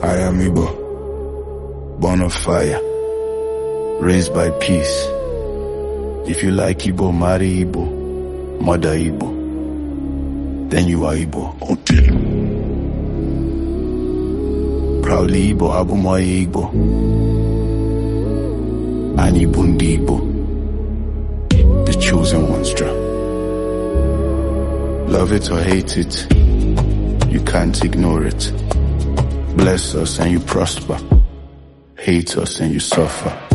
I am Igbo, born of fire, raised by peace. If you like Igbo, marry Igbo, mother Igbo, then you are Igbo. Proudly Igbo, Abumoye Igbo, Ani Bundi Igbo, the chosen ones. Love it or hate it, you can't ignore it. Bless us and you prosper, hate us and you suffer.